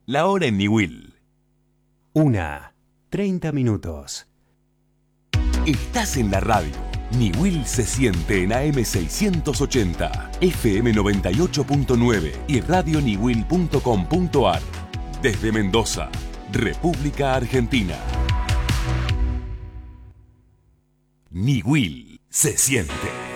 La hora en Niwil. 1:30. Estás en la radio. Niwil se siente en AM 680, FM 98.9 y radioniwil.com.ar. Desde Mendoza, República Argentina. Niwil se siente.